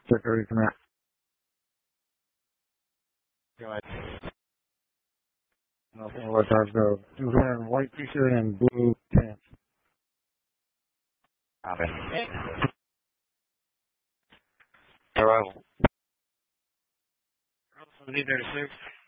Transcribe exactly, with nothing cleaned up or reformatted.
Secretary Command. Go ahead. Nothing what I've got. two hundred white t-shirt and blue pants. Copy. Arrival. seventeen thirty-six.